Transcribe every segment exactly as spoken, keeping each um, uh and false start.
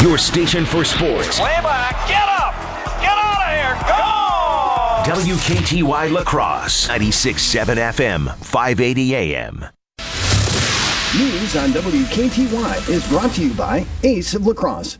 Your station for sports. Way back. Get up. Get out of here. Go! W K T Y La Crosse, ninety-six point seven F M, five eighty A M. News on W K T Y is brought to you by Ace of La Crosse.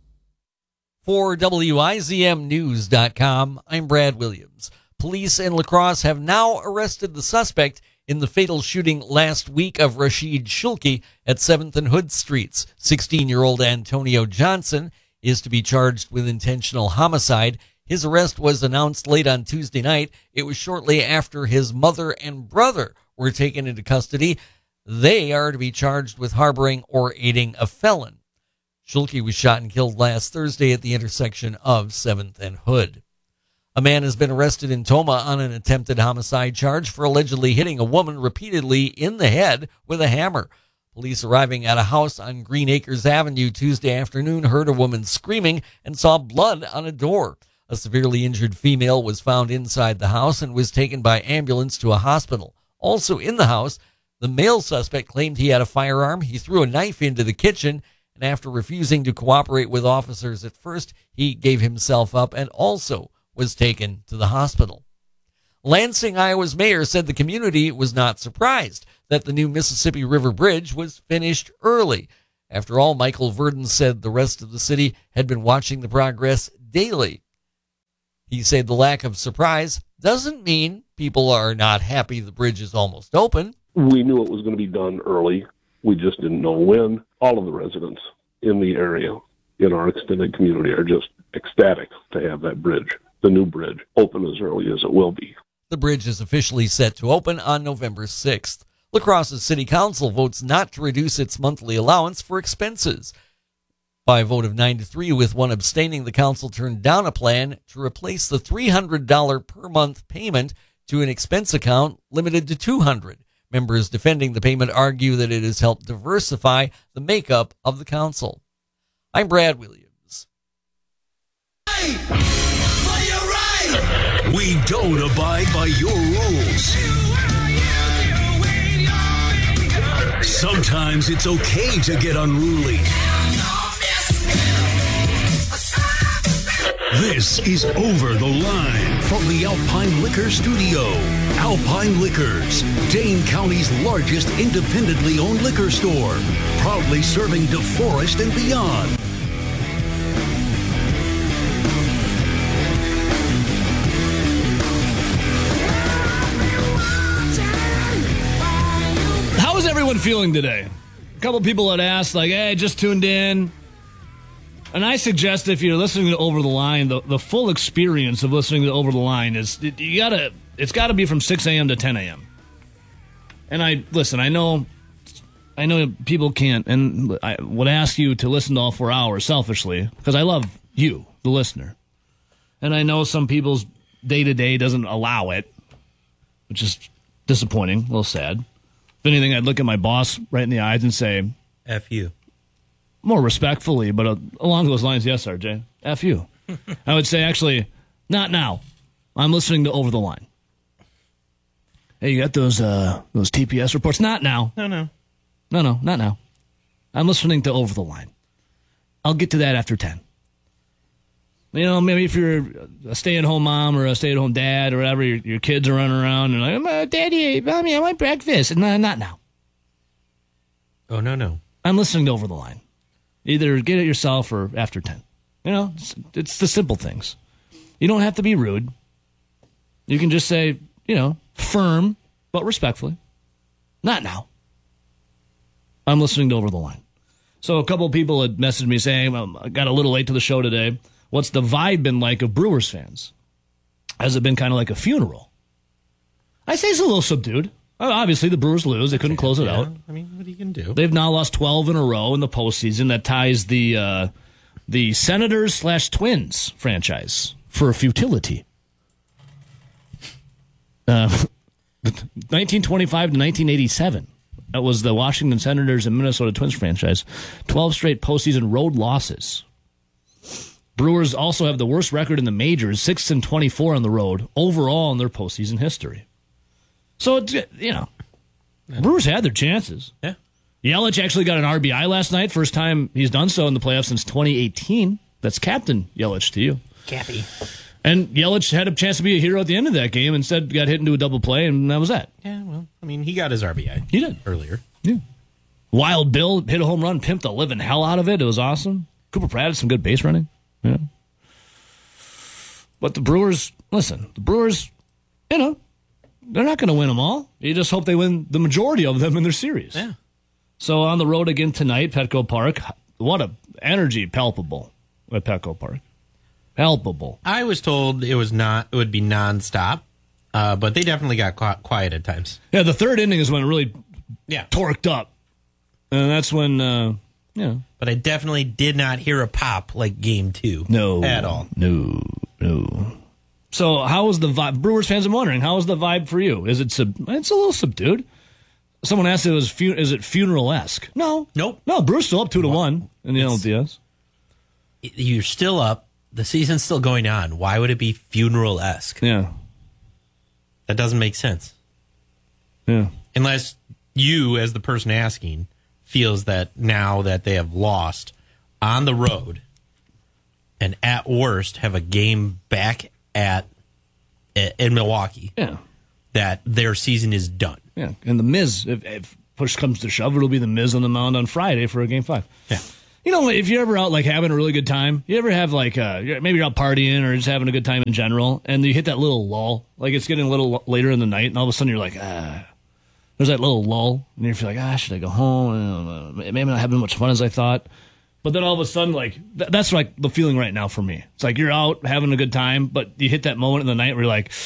For W I Z M News dot com, I'm Brad Williams. Police in La Crosse have now arrested the suspect in the fatal shooting last week of Rashid Shulki at seventh and Hood Streets. sixteen-year-old Antonio Johnson is to be charged with intentional homicide. His arrest was announced late on Tuesday night. It was shortly after his mother and brother were taken into custody. They are to be charged with harboring or aiding a felon. Shulki was shot and killed last Thursday at the intersection of seventh and Hood. A man has been arrested in Tomah on an attempted homicide charge for allegedly hitting a woman repeatedly in the head with a hammer. Police arriving at a house on Green Acres Avenue Tuesday afternoon heard a woman screaming and saw blood on a door. A severely injured female was found inside the house and was taken by ambulance to a hospital. Also in the house, the male suspect claimed he had a firearm. He threw a knife into the kitchen, and after refusing to cooperate with officers at first, he gave himself up and also was taken to the hospital. Lansing, Iowa's mayor said the community was not surprised that the new Mississippi River Bridge was finished early. After all, Michael Verdon said the rest of the city had been watching the progress daily. He said the lack of surprise doesn't mean people are not happy the bridge is almost open. We knew it was going to be done early. We just didn't know when. All of the residents in the area, in our extended community, are just ecstatic to have that bridge, the new bridge, open as early as it will be. The bridge is officially set to open on November sixth. La Crosse's city council votes not to reduce its monthly allowance for expenses. By a vote of nine to three, with one abstaining, the council turned down a plan to replace the three hundred dollars per month payment to an expense account limited to two hundred dollars. Members defending the payment argue that it has helped diversify the makeup of the council. I'm Brad Williams. We don't abide by your rules. Sometimes it's okay to get unruly. This is Over the Line from the Alpine Liquor Studio. Alpine Liquors, Dane County's largest independently owned liquor store, proudly serving DeForest and beyond. How is everyone feeling today? A couple people had asked, like, hey, just tuned in. And I suggest if you're listening to Over the Line, the, the full experience of listening to Over the Line is you gotta it's gotta be from six a.m. to ten a.m. And I listen, I know I know people can't, and I would ask you to listen to all four hours selfishly, because I love you, the listener. And I know some people's day to day doesn't allow it, which is disappointing, a little sad. If anything, I'd look at my boss right in the eyes and say, F you. More respectfully, but uh, along those lines, yes, R J. F you. I would say, actually, not now. I'm listening to Over the Line. Hey, you got those uh, those T P S reports? Not now. No, no. No, no, not now. I'm listening to Over the Line. I'll get to that after ten. You know, maybe if you're a stay-at-home mom or a stay-at-home dad or whatever, your, your kids are running around and like, Daddy, Mommy, I want breakfast. No, not now. Oh, no, no. I'm listening to Over the Line. Either get it yourself or after ten. You know, it's, it's the simple things. You don't have to be rude. You can just say, you know, firm, but respectfully. Not now. I'm listening to Over the Line. So a couple of people had messaged me saying, well, I got a little late to the show today. What's the vibe been like of Brewers fans? Has it been kind of like a funeral? I say it's a little subdued. Obviously, the Brewers lose. They couldn't close it yeah. out. I mean, what are you going to do? They've now lost twelve in a row in the postseason. That ties the uh, the Senators slash Twins franchise for futility. Uh, nineteen twenty-five to nineteen eighty-seven. That was the Washington Senators and Minnesota Twins franchise. twelve straight postseason road losses. Brewers also have the worst record in the majors, six and twenty-four on the road overall in their postseason history. So, it's, you know, Brewers had their chances. Yeah. Yelich actually got an R B I last night. First time he's done so in the playoffs since twenty eighteen. That's Captain Yelich to you. Cappy. And Yelich had a chance to be a hero at the end of that game. Instead, got hit into a double play, and that was that. Yeah, well, I mean, he got his R B I. He did. Earlier. Yeah. Wild Bill hit a home run, pimped the living hell out of it. It was awesome. Cooper Pratt had some good base running. Yeah. But the Brewers, listen, the Brewers, you know, they're not going to win them all. You just hope they win the majority of them in their series. Yeah. So on the road again tonight, Petco Park. What a energy palpable at Petco Park. Palpable. I was told it was not. It would be nonstop, uh, but they definitely got qui- quiet at times. Yeah, the third inning is when it really Yeah. torqued up. And that's when, uh, you know. But I definitely did not hear a pop like game two. No. At all. No, no. So how was the vibe? Brewers fans are wondering, how was the vibe for you? Is it sub- it's a little subdued. Someone asked if it was fu- is it funeral-esque? No. Nope. No, Brewers still up two to one in the N L D S. You're still up. The season's still going on. Why would it be funeral-esque? Yeah. That doesn't make sense. Yeah. Unless you, as the person asking, feels that now that they have lost on the road and at worst have a game back at in Milwaukee, Yeah. that their season is done. Yeah. And the Miz, if, if push comes to shove, it'll be the Miz on the mound on Friday for a game five. Yeah. You know, if you're ever out like having a really good time, you ever have like uh, maybe you're out partying or just having a good time in general, and you hit that little lull, like it's getting a little later in the night, and all of a sudden you're like, ah, there's that little lull, and you're like, ah, should I go home? Maybe I'm not having as much fun as I thought. But then all of a sudden, like th- that's like the feeling right now for me. It's like you're out having a good time, but you hit that moment in the night where you're like,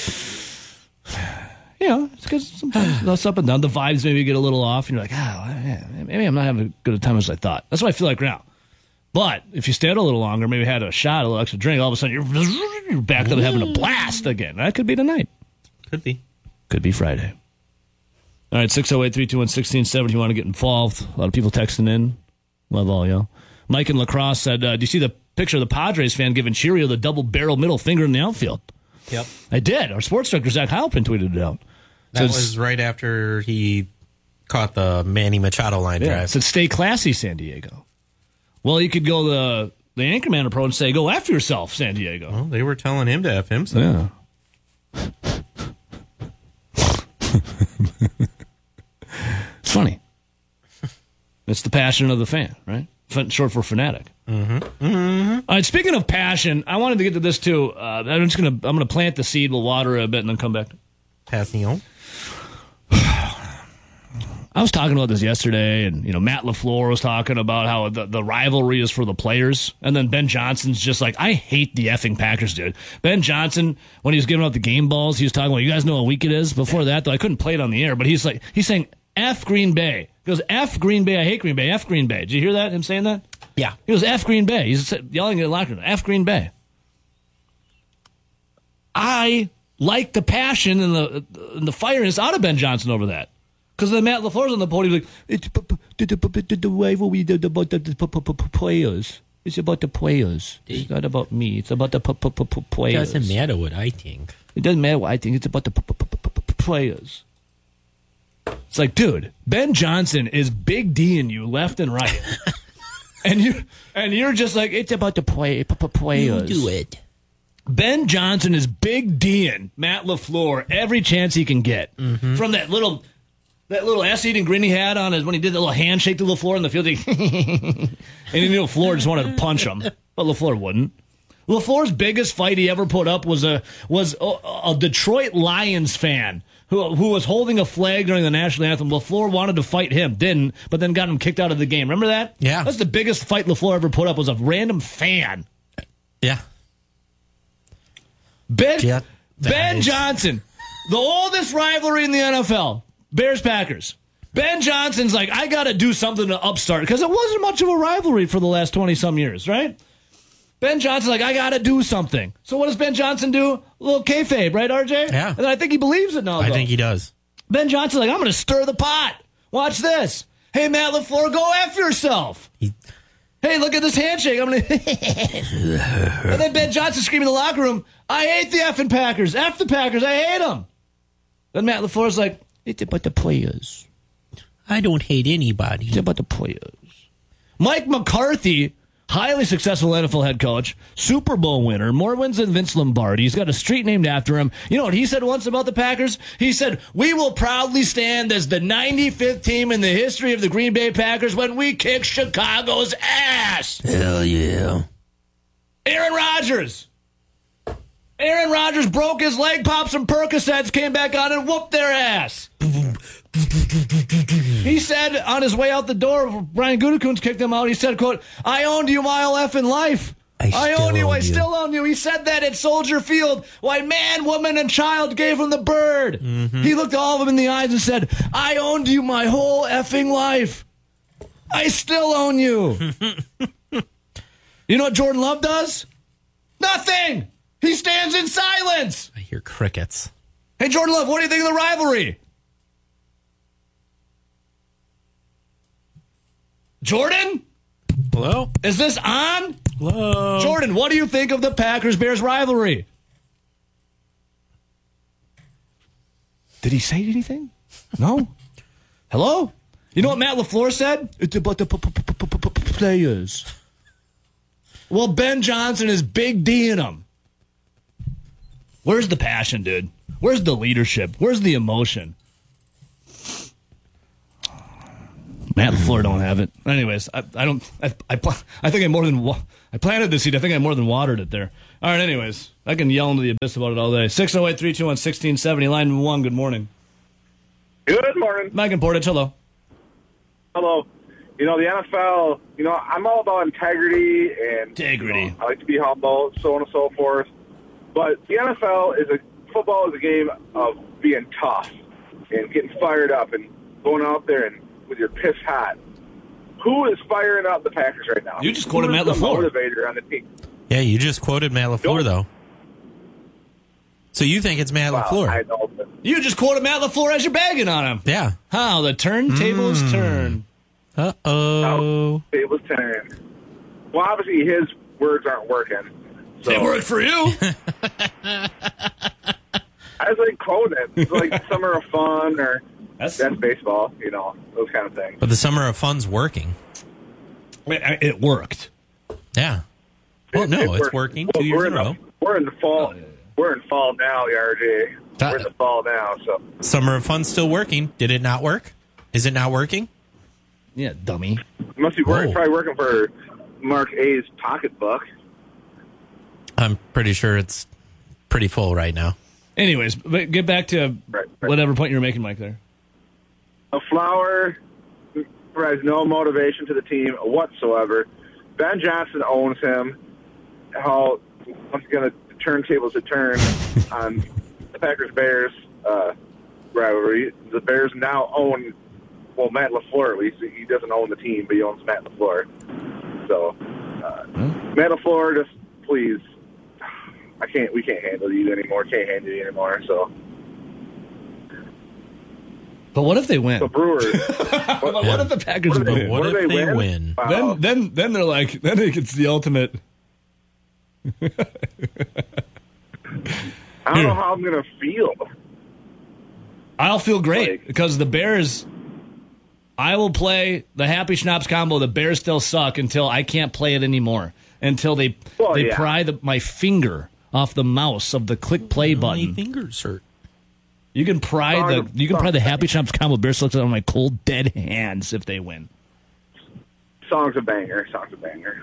you know, it's because sometimes that's up and down. The vibes maybe get a little off, and you're like, ah, yeah, maybe I'm not having as good a time as I thought. That's what I feel like now. But if you stay out a little longer, maybe had a shot, a little extra drink, all of a sudden you're, you're back to having a blast again. That could be tonight. Could be. Could be Friday. All right, six oh eight, three two one, one six seven zero. You want to get involved. A lot of people texting in. Love all y'all. Mike in La Crosse said, uh, do you see the picture of the Padres fan giving Cheerio the double-barrel middle finger in the outfield? Yep. I did. Our sports director, Zach Heilprin, tweeted it out. That Said, was right after he caught the Manny Machado line yeah, drive. It said, stay classy, San Diego. Well, you could go the the Anchorman approach and say, go after yourself, San Diego. Well, they were telling him to F himself. Yeah. It's funny. It's the passion of the fan, right? Short for fanatic. Mm-hmm. Mm-hmm. All right, speaking of passion, I wanted to get to this too. Uh, I'm just gonna I'm gonna plant the seed, we'll water it a bit, and then come back. Passing on. I was talking about this yesterday, and you know Matt LaFleur was talking about how the, the rivalry is for the players, and then Ben Johnson's just like, I hate the effing Packers, dude. Ben Johnson, when he was giving out the game balls, he was talking about, you guys know what week it is? Before that, though, I couldn't play it on the air, but he's like, he's saying, F Green Bay. He goes, F Green Bay, I hate Green Bay, F Green Bay. Did you hear that, him saying that? Yeah. He goes, F Green Bay. He's yelling in the locker room, F Green Bay. I like the passion and the, and the fireness out of Ben Johnson over that. Because then Matt LaFleur's on the podium like, it's the rivalry about the players. It's about the players. It's not about me. It's about the players. It doesn't matter what I think. It doesn't matter what I think. It's about the players. It's like, dude, Ben Johnson is big D-ing you left and right. and, you, and you're just like, it's about the play, players. You do it. Ben Johnson is big D-ing Matt LaFleur every chance he can get. Mm-hmm. From that little... That little ass-eating grin he had on his when he did the little handshake to LaFleur in the field. He and you know LaFleur just wanted to punch him, but LaFleur wouldn't. LaFleur's biggest fight he ever put up was a was a, a Detroit Lions fan who who was holding a flag during the national anthem. LaFleur wanted to fight him, didn't, but then got him kicked out of the game. Remember that? Yeah. That's the biggest fight LaFleur ever put up was a random fan. Yeah. Ben, yeah, Ben is... Johnson, the oldest rivalry in the N F L. Bears-Packers. Ben Johnson's like, I got to do something to upstart, because it wasn't much of a rivalry for the last twenty-some years, right? Ben Johnson's like, I got to do something. So what does Ben Johnson do? A little kayfabe, right, R J? Yeah. And I think he believes it now, I though. think he does. Ben Johnson's like, I'm going to stir the pot. Watch this. Hey, Matt LaFleur, go after yourself. He... Hey, look at this handshake. I'm going to... And then Ben Johnson screaming in the locker room, I hate the effing Packers. F the Packers. I hate them. Then Matt LaFleur's like, it's about the players. I don't hate anybody. It's about the players. Mike McCarthy, highly successful N F L head coach, Super Bowl winner, more wins than Vince Lombardi. He's got a street named after him. You know what he said once about the Packers? He said, "We will proudly stand as the ninety-fifth team in the history of the Green Bay Packers when we kick Chicago's ass." Hell yeah. Aaron Rodgers. Aaron Rodgers broke his leg, popped some Percocets, came back on and whooped their ass. He said on his way out the door, Brian Gutekunst kicked him out. He said, quote, "I owned you my whole effing life. I, I own you. own I you. still own you." He said that at Soldier Field. Why, man, woman, and child gave him the bird. Mm-hmm. He looked all of them in the eyes and said, "I owned you my whole effing life. I still own you." You know what Jordan Love does? Nothing. He stands in silence. I hear crickets. Hey, Jordan Love, what do you think of the rivalry? Jordan? Hello? Is this on? Hello? Jordan, what do you think of the Packers-Bears rivalry? Did he say anything? No? Hello? You know what Matt LaFleur said? It's about the players. Well, Ben Johnson is Big D in them. Where's the passion, dude? Where's the leadership? Where's the emotion? Matt LaFleur don't have it. Anyways, I, I don't. I, I I think I more than wa- I planted the seed. I think I more than watered it there. All right. Anyways, I can yell into the abyss about it all day. six oh eight, three two one, one six seven zero. Line one. Good morning. Good morning. Mike and Portage. Hello. Hello. You know, the N F L, you know, I'm all about integrity and Integrity. You know, I like to be humble, so on and so forth. But the N F L is a football is a game of being tough and getting fired up and going out there and with your piss hot. Who is firing up the Packers right now? You just quoted Who is Matt the LaFleur. motivator on the team? Yeah, you just quoted Matt LaFleur, Nope. though. So you think it's Matt Wow, LaFleur? I know. But You just quoted Matt LaFleur as you're bagging on him. Yeah. How the turntables Mm. turn. Uh-oh. it was ten. Well, obviously his words aren't working. So They work for you. I was like quoting it. It's like Summer of Fun or That's, that's baseball, you know, those kind of things. But the Summer of Fun's working. it, it worked. Yeah. Well, no, It it's worked. working Well, two years we're in a in row. the, we're in the fall. Oh, yeah, yeah. We're in fall now, R J. That- We're in the fall now, so Summer of Fun's still working. Did it not work? Is it not working? Yeah, dummy. it must be working, Whoa. probably working for Mark A's pocketbook. I'm pretty sure it's pretty full right now. Anyways, but get back to Right, right. whatever point you were making, Mike, there. A Flower provides no motivation to the team whatsoever. Ben Johnson owns him. How once again the turntables had turned on the Packers-Bears uh, rivalry. The Bears now own, well, Matt LaFleur at least. He doesn't own the team, but he owns Matt LaFleur. So, uh, hmm? Matt LaFleur, just please, I can't. We can't handle you anymore. Can't handle you anymore. So, But what if they win? the Brewers. But what if the Packers What if they- win? What, what if do they, they win? win? Wow. Then, then, then they're like, then it's the ultimate. I don't know how I'm going to feel. I'll feel great Like- because the Bears. I will play the Happy Schnapps combo. The Bears still suck until I can't play it anymore. Until they Well, they yeah. pry the, my finger off the mouse of the click play My button. fingers hurt. You can pry Song the of- you can pry the song- Happy Schnapps combo. Bears looks on my cold dead hands if they win. Song's a banger. Song's a banger.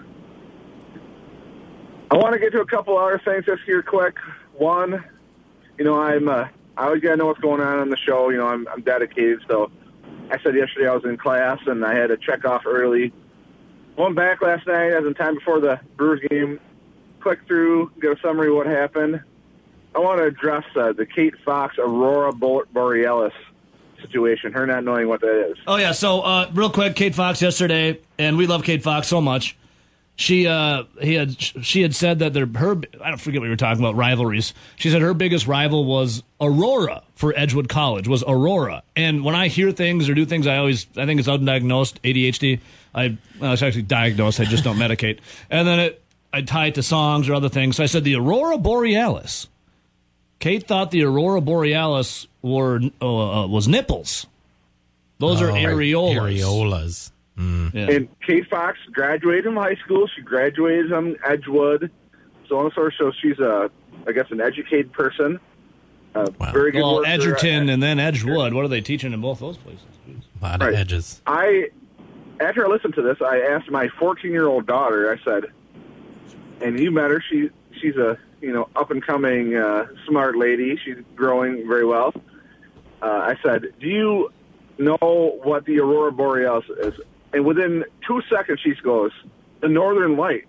I want to get to a couple other things this year quick. One, you know, I'm uh, I always got to know what's going on on the show. You know, I'm, I'm dedicated. So I said yesterday I was in class and I had to check off early. Went back last night as in time before the Brewers game. Click through, get a summary of what happened. I want to address uh, the Kate Fox Aurora Borealis situation, her not knowing what that is. Oh yeah, so uh, real quick, Kate Fox yesterday, and we love Kate Fox so much. She uh, he had she had said that their her I don't forget what we were talking about rivalries. She said her biggest rival was Aurora for Edgewood College was Aurora. And when I hear things or do things, I always I think it's undiagnosed A D H D. I well, it's actually diagnosed. I just don't medicate. And then it I tie it to songs or other things. So I said the Aurora Borealis. Kate thought the Aurora Borealis were uh, uh, was nipples. Those are Oh, areolas. Areolas. Mm. Yeah. And Kate Fox graduated from high school. She graduated from Edgewood. So on and so forth. So she's a, I guess, an educated person. Uh, Wow. Very good Well, worker. Edgerton and then Edgewood. What are they teaching in both those places? A lot Right. of edges. I, after I listened to this, I asked my fourteen-year-old daughter. I said, and you met her. She she's a you know up and coming uh, smart lady. She's growing very well. Uh, I said, do you know what the aurora borealis is? And within two seconds, she goes, the Northern Lights.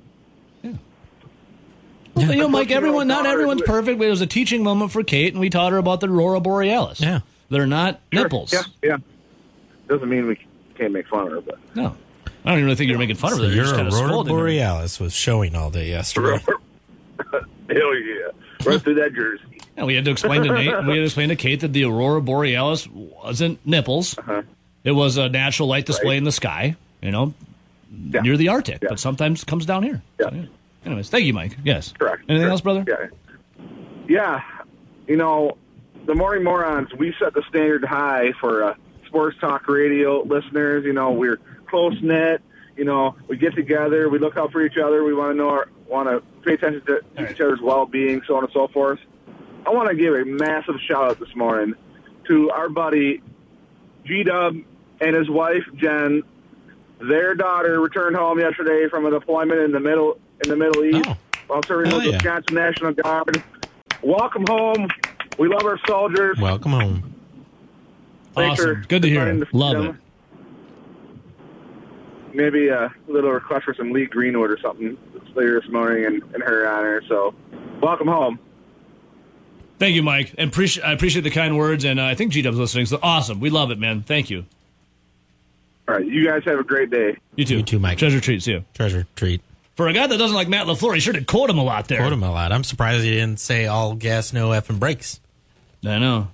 Well, you know, Mike, You know, everyone, not daughter- everyone's perfect. But it was a teaching moment for Kate, and we taught her about the aurora borealis. Yeah. They're not Sure. nipples. Yeah, yeah. Doesn't mean we can't make fun of her, but No. I don't even think you're making fun of So her. You're your just kind of Aurora scolding her. Borealis was showing all day yesterday. hell yeah, right through that jersey. Yeah, we had to explain to Nate, we had to explain to Kate that the aurora borealis wasn't nipples. Uh-huh. It was a natural light display Right. in the sky, you know, Yeah. near the Arctic, Yeah. but sometimes comes down here. Yeah. So, yeah. Anyways, thank you, Mike. Yes. Correct. Anything Correct. else, brother? Yeah. Yeah. You know, the Morning Morons, we set the standard high for uh, sports talk radio listeners. You know, we're close-knit. You know, we get together. We look out for each other. We want to know, our, want to pay attention to right. each other's well-being, so on and so forth. I want to give a massive shout-out this morning to our buddy G-Dub and his wife, Jen. Their daughter returned home yesterday from a deployment in the middle in the Middle East Oh. while serving Oh, with the yeah. Wisconsin National Guard. Welcome home. We love our soldiers. Welcome home. Thanks Awesome. for Good to hear. defending the Love freedom. it. Maybe a little request for some Lee Greenwood or something later this morning in, in her honor. So, welcome home. Thank you, Mike. And appreciate, I appreciate the kind words, and uh, I think G-Dub's listening. So awesome. We love it, man. Thank you. All right, you guys have a great day. You too. You too, Mike. Treasure treat. See you. Treasure treat. For a guy that doesn't like Matt LaFleur, he sure did quote him a lot there. Quote him a lot. I'm surprised he didn't say all gas, no effing brakes. I know.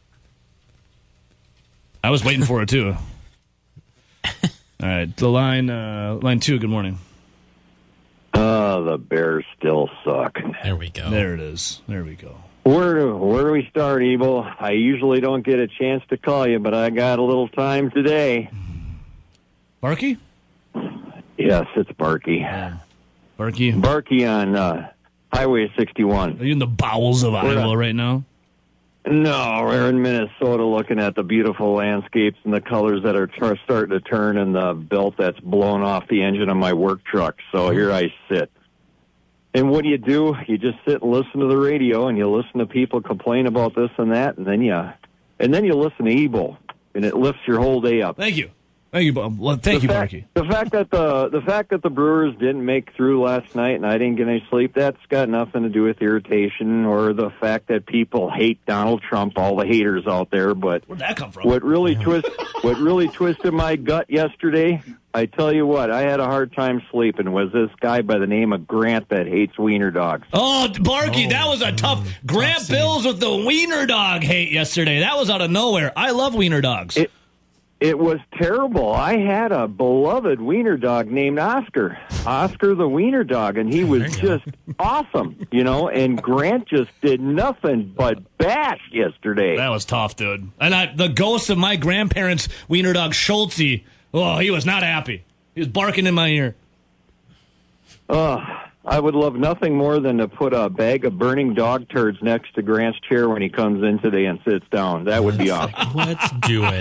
I was waiting for it, too. All right, the line, uh, line two, good morning. Oh, the Bears still suck. There we go. There it is. There we go. Where do, where do we start, Evil? I usually don't get a chance to call you, but I got a little time today. Barky? Yes, it's Barky. Barky? Barky on uh, Highway sixty-one. Are you in the bowels of We're Iowa not- right now? No, we're in Minnesota looking at the beautiful landscapes and the colors that are t- starting to turn in the belt that's blown off the engine of my work truck. So here I sit. And what do you do? You just sit and listen to the radio, and you listen to people complain about this and that, and then you, and then you listen to Evil, and it lifts your whole day up. Thank you. Thank you, Bob. Well, thank the you, fact, Barky. The fact that the the fact that the Brewers didn't make through last night and I didn't get any sleep, that's got nothing to do with irritation or the fact that people hate Donald Trump, all the haters out there. But Where'd that come from? what really twist what really twisted my gut yesterday, I tell you what, I had a hard time sleeping, was this guy by the name of Grant that hates wiener dogs. Oh, Barky, Oh, that was a tough. mm, Grant tough scene. Bills with the wiener dog hate yesterday. That was out of nowhere. I love wiener dogs. It, It was terrible. I had a beloved wiener dog named Oscar, Oscar the wiener dog, and he was There you go. just awesome, you know, and Grant just did nothing but bash yesterday. That was tough, dude. And I, the ghost of my grandparents' wiener dog, Schultze, oh, he was not happy. He was barking in my ear. Uh, I would love nothing more than to put a bag of burning dog turds next to Grant's chair when he comes in today and sits down. That would be awesome. Let's do it.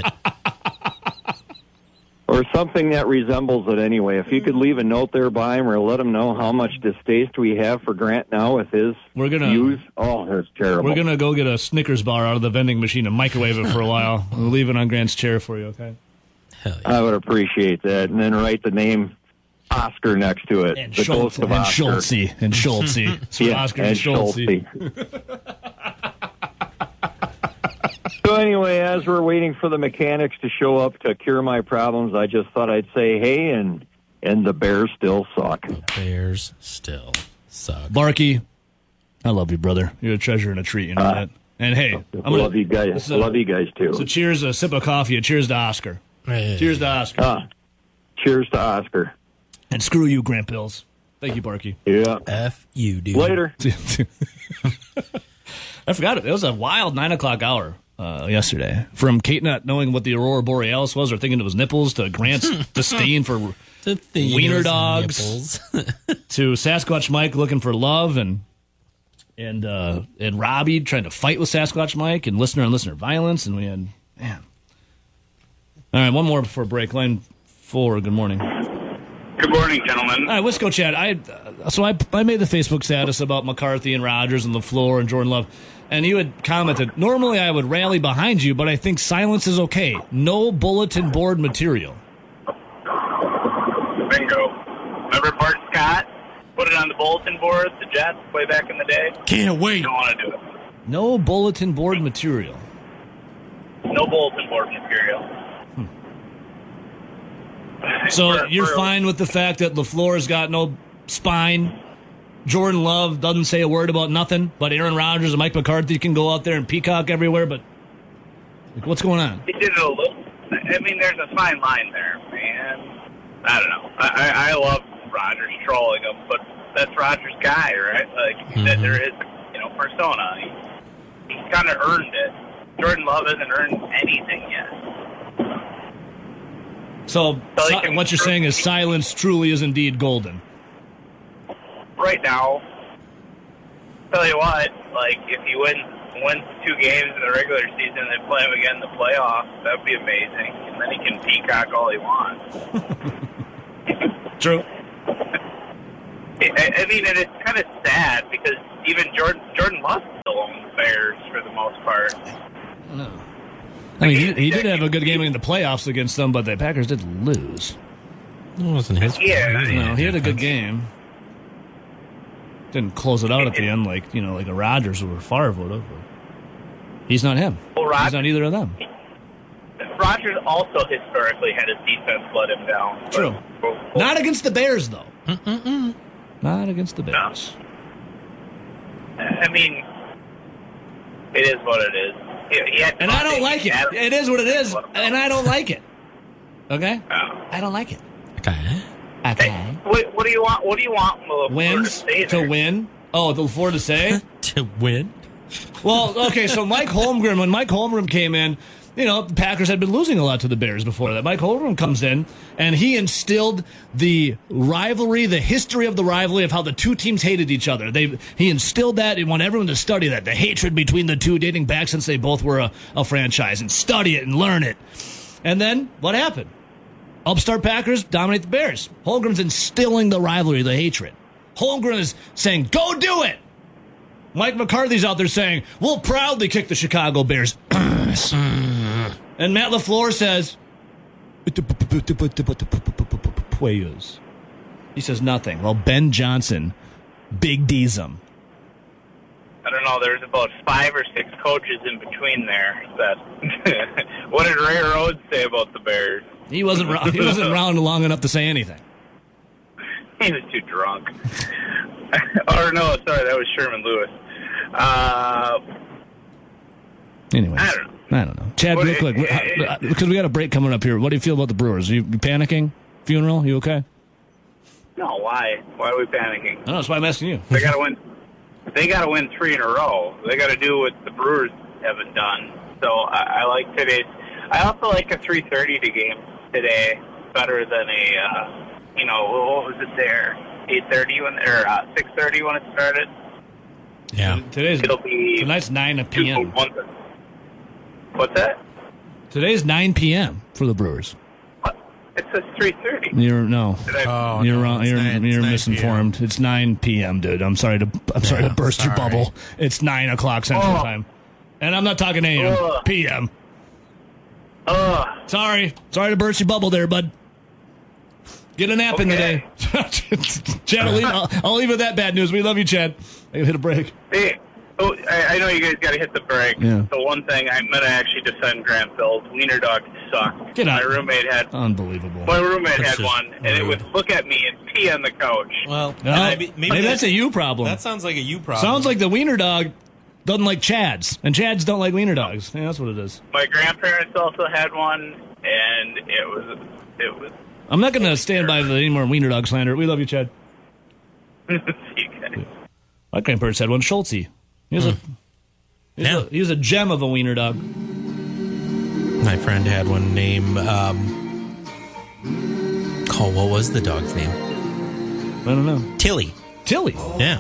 Or something that resembles it anyway. If you could leave a note there by him or let him know how much distaste we have for Grant now with his We're gonna- views. Oh, that's terrible. We're going to go get a Snickers bar out of the vending machine and microwave it for a while. We'll leave it on Grant's chair for you, okay? Hell yeah. I would appreciate that. And then write the name Oscar next to it. And the Schultze. ghost of And Oscar. Schultze. And Schultze. So Yeah, Oscar and and Schultze. Schultze. So anyway, as we're waiting for the mechanics to show up to cure my problems, I just thought I'd say hey, and and the Bears still suck. Bears still suck. Barky, I love you, brother. You're a treasure and a treat, you know Uh, that? And hey, I'm gonna, love you guys. this is a- Love you guys too. So cheers, a sip of coffee, a cheers to Oscar. Hey. Cheers to Oscar. Ah, cheers to Oscar. And screw you, Grant Bills. Thank you, Barky. Yeah. F you, dude. Later. I forgot it. It was a wild nine o'clock hour. uh, yesterday. From Kate not knowing what the Aurora Borealis was or thinking it was nipples to Grant's disdain for wiener dogs to Sasquatch Mike looking for love and and uh, and Robbie trying to fight with Sasquatch Mike and listener and listener violence. And we had, man. All right, one more before break. Line four, good morning. Good morning, gentlemen. All right, let's go, Chad. I uh, so I I made the Facebook status about McCarthy and Rodgers and LaFleur and Jordan Love, and you had commented, normally I would rally behind you, but I think silence is okay. No bulletin board material. Bingo. Remember Bart Scott? Put it on the bulletin board, the Jets, way back in the day? Can't wait. Don't want to do it. No bulletin board material. No bulletin board material. So We're- you're we're- fine with the fact that LaFleur's got no spine. Jordan Love doesn't say a word about nothing, but Aaron Rodgers and Mike McCarthy can go out there and peacock everywhere. But like, what's going on? He did it a little. I mean, there's a fine line there, man. I don't know. I, I, I love Rodgers trolling him, but that's Rodgers' guy, right? Like, Mm-hmm. that there is, you know, persona. He, he's kind of earned it. Jordan Love hasn't earned anything yet. So, So si- he can- what you're saying is silence truly is indeed golden. Right now, tell you what, like, if he wins wins two games in the regular season and they play him again in the playoffs, that would be amazing. And then he can peacock all he wants. True. I, I mean, and it's kind of sad because even Jordan Jordan Love still owns the Bears for the most part. No. I mean, he, he did have a good game in the playoffs against them, but the Packers did lose. It wasn't his fault. Yeah. No, he had a good game. Didn't close it out at the end like, you know, like a Rodgers or Favre would have. He's not him. Well, Rod- He's not either of them. Rodgers also historically had his defense let him down. But- True. but- Not against the Bears, though. Mm-mm-mm. Not against the Bears. I mean, it is what it is. He, he had And I don't like it. Adam- It is what it is, and I don't like it. Okay? Oh. I don't like it. Okay. Okay. Hey, what, what do you want? What do you want LaFleur Wins to, say to there? win. Oh, the LaFleur to say? To win? Well, okay, so Mike Holmgren, when Mike Holmgren came in, you know, the Packers had been losing a lot to the Bears before that. Mike Holmgren comes in, and he instilled the rivalry, the history of the rivalry of how the two teams hated each other. They He instilled that and wanted everyone to study that, the hatred between the two dating back since they both were a, a franchise, and study it and learn it. And then, what happened? Upstart Packers dominate the Bears. Holmgren's instilling the rivalry, the hatred. Holmgren is saying, go do it! Mike McCarthy's out there saying, we'll proudly kick the Chicago Bears' ass. And Matt LaFleur says, he says nothing. Well, Ben Johnson, Big D's him. I don't know. There's about five or six coaches in between there. That what did Ray Rhodes say about the Bears? He wasn't ra- he wasn't around long enough to say anything. He was too drunk. Or no, sorry, that was Sherman Lewis. Uh, Anyways, I don't know. I don't know. Chad, What- real quick, because we got a break coming up here. What do you feel about the Brewers? Are you, you panicking? Funeral? You okay? no, why? Why are we panicking? I don't know. That's why I'm asking you. They got to win. They got to win three in a row. They got to do what the Brewers haven't done. So I, I like today's. I also like a three thirty to game today better than a. Uh, you know, what was it there? Eight thirty when or uh, six thirty when it started. Yeah. Today's It'll be tonight's nine p m. One, what's that? Today's nine p m for the Brewers. It says three thirty. You're no. Oh, You're no, wrong. it's You're, nine- it's you're nine misinformed. It's nine p m, dude. I'm sorry to I'm sorry Yeah, to burst your sorry. bubble. It's nine o'clock Central Oh. Time, and I'm not talking a m. Ugh. p m. Ugh. Sorry, sorry to burst your bubble there, bud. Get a nap in Okay. today. Chad, I'll leave, I'll, I'll leave with that bad news. We love you, Chad. I gotta hit a break. Hey, oh, I, I know you guys got to hit the break. Yeah. So one thing, I'm going to actually defend Grant Bills. Wiener dogs suck. Get out. My roommate had Unbelievable. my roommate That's had just one, and it rude. would look at me and pee on the couch. Well, Well, maybe, maybe that's a you problem. That sounds like a you problem. Sounds like the wiener dog doesn't like Chads, and Chads don't like wiener dogs. Yeah, that's what it is. My grandparents also had one, and it was it was. I'm not going to stand by the any more wiener dog slander. We love you, Chad. See you guys. My grandparents had one, Schultze. He was, a, he, was Yeah. a, he was a gem of a wiener dog. My friend had one named, um, oh, what was the dog's name? I don't know. Tilly. Tilly? Yeah.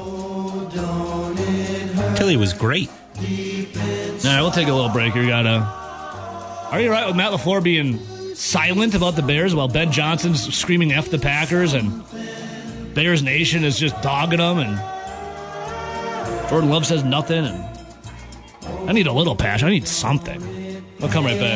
Tilly was great. All right, we'll take a little break here. We gotta. Are you all right with Matt LaFleur being silent about the Bears while Ben Johnson's screaming F the Packers and Bears Nation is just dogging them and Jordan Love says nothing and I need a little passion. I need something. I'll come right back.